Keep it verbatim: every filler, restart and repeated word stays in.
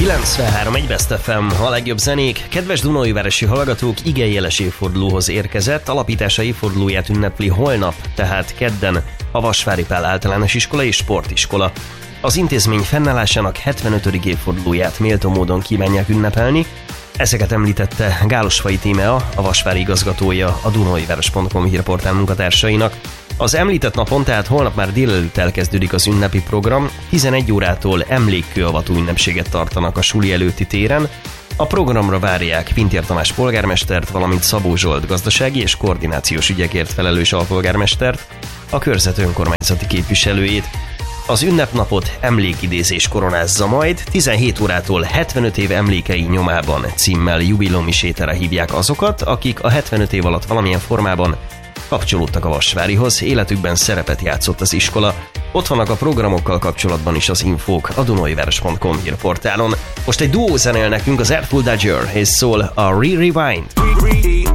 kilencvenhárom egy Best ef em, a legjobb zenék. Kedves Dunaújvárosi hallgatók, igen jeles évfordulóhoz érkezett, alapítása évfordulóját ünnepli holnap, tehát kedden a Vasvári Pál Általános Iskola és Sportiskola. Az intézmény fennállásának hetvenötödik évfordulóját méltó módon kívánják ünnepelni. Ezeket említette Gálosfai Tímea, a Vasvári igazgatója a dunaújváros pont com hírportál munkatársainak. Az említett napon, tehát holnap már délelőtt elkezdődik az ünnepi program, tizenegy órától emlékkőavató ünnepséget tartanak a suli előtti téren. A programra várják Pintér Tamás polgármestert, valamint Szabó Zsolt gazdasági és koordinációs ügyekért felelős alpolgármestert, a körzet önkormányzati képviselőjét. Az ünnepnapot emlékidézés koronázza majd, tizenhét órától hetvenöt év emlékei nyomában címmel jubileumi sétára hívják azokat, akik a hetvenöt év alatt valamilyen formában kapcsolódtak a Vasvárihoz, életükben szerepet játszott az iskola. Ott vannak a programokkal kapcsolatban is az infók a dunaújváros pont com hírportálon. Most egy duó zenél nekünk, az Artful Dodger és szól a Re-Rewind.